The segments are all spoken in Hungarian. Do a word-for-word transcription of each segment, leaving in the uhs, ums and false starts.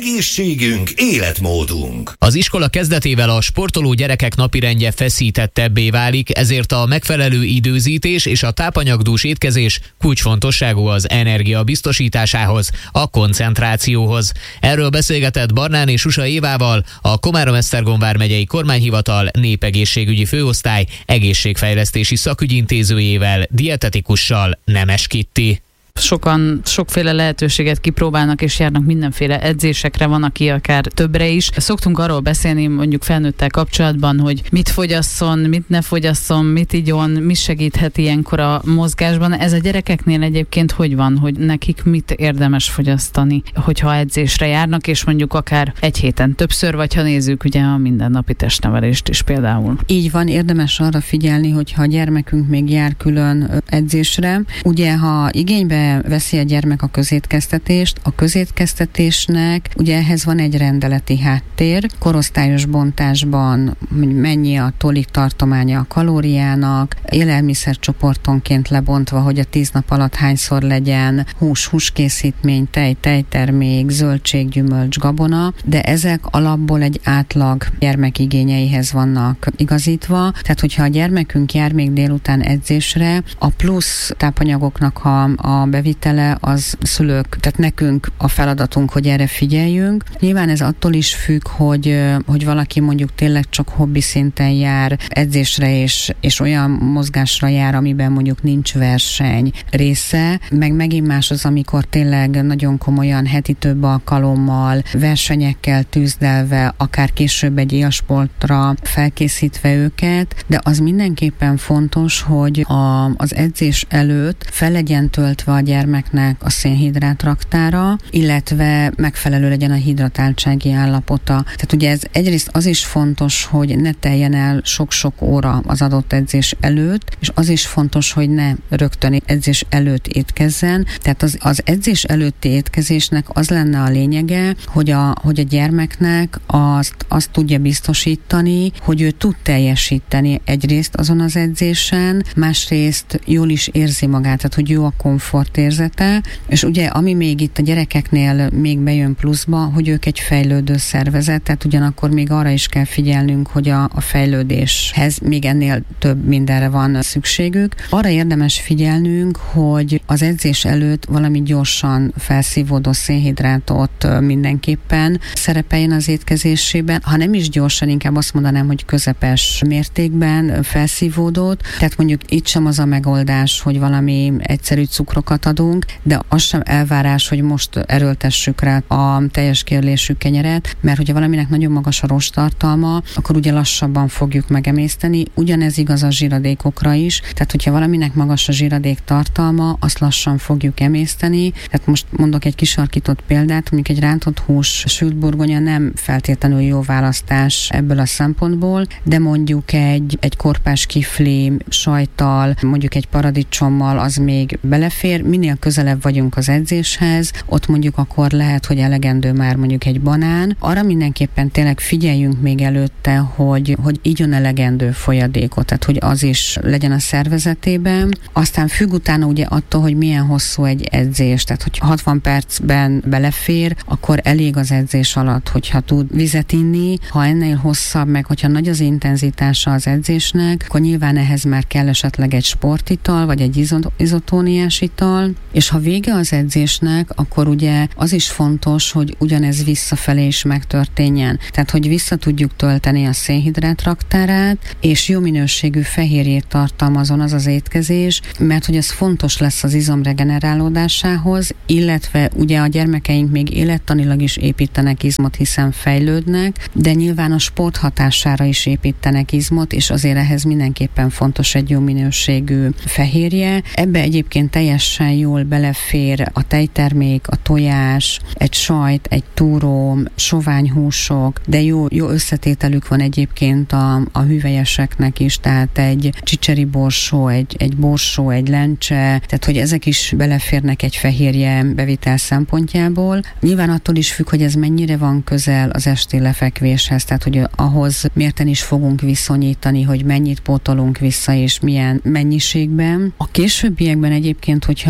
Egészségünk, életmódunk. Az iskola kezdetével a sportoló gyerekek napirendje feszítettebbé válik, ezért a megfelelő időzítés és a tápanyagdús étkezés kulcsfontosságú az energia biztosításához, a koncentrációhoz. Erről beszélgetett Barnáné Susa Évával, a Komárom-Esztergom vármegyei kormányhivatal népegészségügyi főosztály egészségfejlesztési szakügyintézőjével, dietetikussal, Nemes Kitti. Sokan sokféle lehetőséget kipróbálnak, és járnak mindenféle edzésekre, van, aki akár többre is. Szoktunk arról beszélni, mondjuk felnőttel kapcsolatban, hogy mit fogyasszon, mit ne fogyasszon, mit igyon, mi segíthet ilyenkor a mozgásban. Ez a gyerekeknél egyébként hogy van, hogy nekik mit érdemes fogyasztani, hogyha edzésre járnak, és mondjuk akár egy héten többször, vagy ha nézzük ugye a mindennapi testnevelést is például. Így van, érdemes arra figyelni, hogyha a gyermekünk még jár külön edzésre. Ugye, ha igénybe veszi a gyermek a közétkeztetést, a közétkeztetésnek ugye ehhez van egy rendeleti háttér, korosztályos bontásban mennyi a tolik tartománya a kalóriának, élelmiszercsoportonként lebontva, hogy a tíz nap alatt hányszor legyen hús, húskészítmény, tej, tejtermék, zöldség, gyümölcs, gabona, de ezek alapból egy átlag gyermek igényeihez vannak igazítva, tehát hogyha a gyermekünk jár még délután edzésre, a plusz tápanyagoknak a, a bevitele az szülők, tehát nekünk a feladatunk, hogy erre figyeljünk. Nyilván ez attól is függ, hogy, hogy valaki mondjuk tényleg csak hobbi szinten jár edzésre, és, és olyan mozgásra jár, amiben mondjuk nincs verseny része, meg megint más az, amikor tényleg nagyon komolyan heti több alkalommal, versenyekkel tűzdelve, akár később egy élsportra felkészítve őket, de az mindenképpen fontos, hogy a, az edzés előtt fel legyen töltve a gyermeknek a szénhidrát raktára, illetve megfelelő legyen a hidratáltsági állapota. Tehát ugye ez egyrészt az is fontos, hogy ne teljen el sok-sok óra az adott edzés előtt, és az is fontos, hogy ne rögtön edzés előtt étkezzen. Tehát az, az edzés előtti étkezésnek az lenne a lényege, hogy a, hogy a gyermeknek azt, azt tudja biztosítani, hogy ő tud teljesíteni egyrészt azon az edzésen, másrészt jól is érzi magát, tehát hogy jó a komfortérzete, és ugye ami még itt a gyerekeknél még bejön pluszba, hogy ők egy fejlődő szervezet, tehát ugyanakkor még arra is kell figyelnünk, hogy a, a fejlődéshez még ennél több mindenre van szükségük. Arra érdemes figyelnünk, hogy az edzés előtt valami gyorsan felszívódó szénhidrátot mindenképpen szerepeljen az étkezésében, ha nem is gyorsan, inkább azt mondanám, hogy közepes mértékben felszívódott, tehát mondjuk itt sem az a megoldás, hogy valami egyszerű cukrokat adunk, de az sem elvárás, hogy most erőltessük rá a teljes kérlésű kenyeret, mert hogyha valaminek nagyon magas a rosttartalma, akkor ugye lassabban fogjuk megemészteni. Ugyanez igaz a zsíradékokra is, tehát hogyha valaminek magas a zsíradék tartalma, azt lassan fogjuk emészteni. Tehát most mondok egy kisarkított példát, mondjuk egy rántott hús, sült burgonya nem feltétlenül jó választás ebből a szempontból, de mondjuk egy, egy korpás kifli sajttal, mondjuk egy paradicsommal az még belefér, minél közelebb vagyunk az edzéshez, ott mondjuk akkor lehet, hogy elegendő már mondjuk egy banán. Arra mindenképpen tényleg figyeljünk még előtte, hogy, hogy igyon elegendő folyadékot, tehát hogy az is legyen a szervezetében. Aztán függ utána ugye attól, hogy milyen hosszú egy edzés, tehát hogy hatvan percben belefér, akkor elég az edzés alatt, hogyha tud vizet inni. Ha ennél hosszabb, meg hogyha nagy az intenzitása az edzésnek, akkor nyilván ehhez már kell esetleg egy sportital, vagy egy izotóniás ital, és ha vége az edzésnek, akkor ugye az is fontos, hogy ugyanez visszafelé is megtörténjen. Tehát, hogy vissza tudjuk tölteni a szénhidrát raktárát, és jó minőségű fehérjét tartalmazon az az étkezés, mert hogy ez fontos lesz az izom regenerálódásához, illetve ugye a gyermekeink még élettanilag is építenek izmot, hiszen fejlődnek, de nyilván a sport hatására is építenek izmot, és azért ehhez mindenképpen fontos egy jó minőségű fehérje. Ebbe egyébként teljesen jól belefér a tejtermék, a tojás, egy sajt, egy túró, soványhúsok, de jó, jó összetételük van egyébként a, a hüvelyeseknek is, tehát egy csicseri borsó, egy, egy borsó, egy lencse, tehát hogy ezek is beleférnek egy fehérje bevitel szempontjából. Nyilván attól is függ, hogy ez mennyire van közel az esti lefekvéshez, tehát hogy ahhoz mérten is fogunk viszonyítani, hogy mennyit pótolunk vissza és milyen mennyiségben. A későbbiekben egyébként, hogyha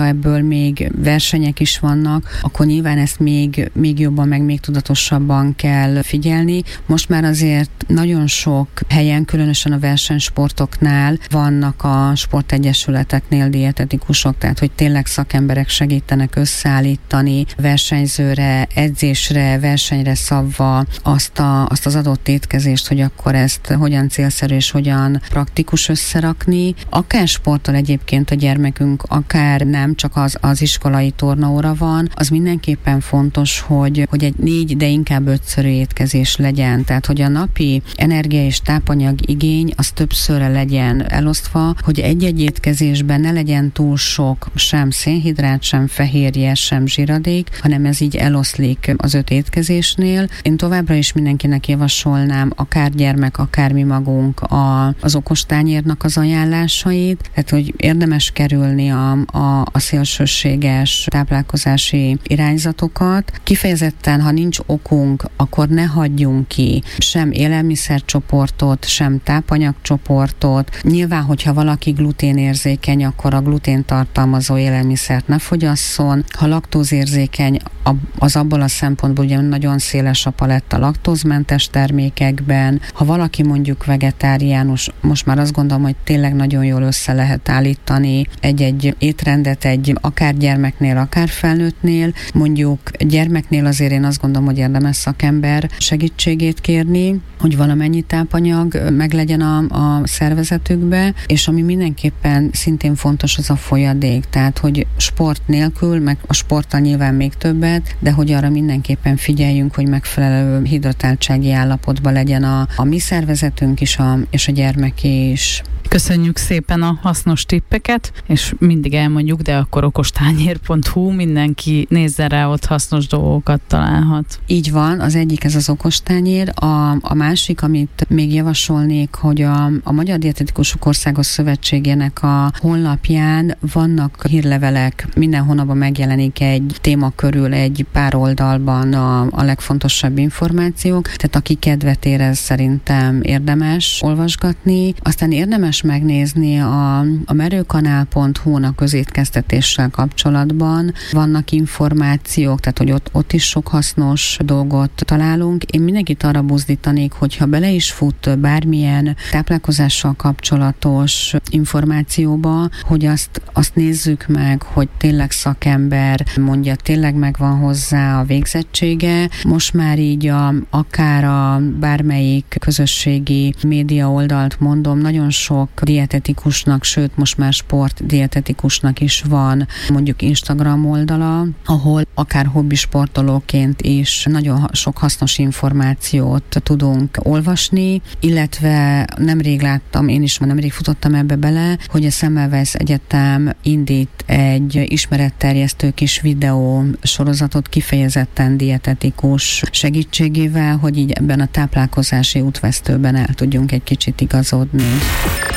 hogyha ebből még versenyek is vannak, akkor nyilván ezt még, még jobban, meg még tudatosabban kell figyelni. Most már azért nagyon sok helyen, különösen a versenysportoknál vannak a sportegyesületeknél dietetikusok, tehát hogy tényleg szakemberek segítenek összeállítani versenyzőre, edzésre, versenyre szabva azt, a, azt az adott étkezést, hogy akkor ezt hogyan célszerű és hogyan praktikus összerakni. Akár sporttal egyébként a gyermekünk, akár nem, csak az, az iskolai tornaóra van, az mindenképpen fontos, hogy, hogy egy négy, de inkább ötszörű étkezés legyen. Tehát, hogy a napi energia és tápanyag igény az többszörre legyen elosztva, hogy egy-egy étkezésben ne legyen túl sok sem szénhidrát, sem fehérje, sem zsíradék, hanem ez így eloszlik az öt étkezésnél. Én továbbra is mindenkinek javasolnám, akár gyermek, akár mi magunk a, az okostányérnak az ajánlásait, tehát, hogy érdemes kerülni a, a, a szélsőséges táplálkozási irányzatokat. Kifejezetten, ha nincs okunk, akkor ne hagyjunk ki sem élelmiszercsoportot, sem tápanyagcsoportot. Nyilván, hogyha valaki gluténérzékeny, akkor a glutén tartalmazó élelmiszert ne fogyasszon. Ha laktózérzékeny, az abból a szempontból ugye nagyon széles a paletta laktózmentes termékekben. Ha valaki mondjuk vegetáriánus, most már azt gondolom, hogy tényleg nagyon jól össze lehet állítani egy-egy étrendet, egy akár gyermeknél, akár felnőttnél. Mondjuk gyermeknél azért én azt gondolom, hogy érdemes szakember segítségét kérni, hogy valamennyi tápanyag meglegyen a, a szervezetükbe, és ami mindenképpen szintén fontos, az a folyadék. Tehát, hogy sport nélkül, meg a sporttal nyilván még többet, de hogy arra mindenképpen figyeljünk, hogy megfelelő hidratáltsági állapotban legyen a, a mi szervezetünk is, a, és a gyermeké is. Köszönjük szépen a hasznos tippeket, és mindig elmondjuk, de akkor okostányér pont hu, mindenki nézzen rá, ott hasznos dolgokat találhat. Így van, az egyik ez az okostányér, a, a másik, amit még javasolnék, hogy a, a Magyar Dietetikusok Országos Szövetségének a honlapján vannak hírlevelek, minden hónapban megjelenik egy téma körül egy pár oldalban a, a legfontosabb információk, tehát aki kedvet érez, szerintem érdemes olvasgatni, aztán érdemes megnézni a, a merőkanál pont hu-n a közétkeztetéssel kapcsolatban. Vannak információk, tehát hogy ott, ott is sok hasznos dolgot találunk. Én mindenkit arra buzdítanék, hogyha bele is fut bármilyen táplálkozással kapcsolatos információba, hogy azt, azt nézzük meg, hogy tényleg szakember mondja, tényleg megvan hozzá a végzettsége. Most már így a, akár a bármelyik közösségi média oldalt mondom, nagyon sok dietetikusnak, sőt most már sportdietetikusnak is van mondjuk Instagram oldala, ahol akár hobbisportolóként is nagyon sok hasznos információt tudunk olvasni, illetve nemrég láttam, én is nemrég futottam ebbe bele, hogy a Semmelweis Egyetem indít egy ismeretterjesztő kis videó sorozatot kifejezetten dietetikus segítségével, hogy így ebben a táplálkozási útvesztőben el tudjunk egy kicsit igazodni.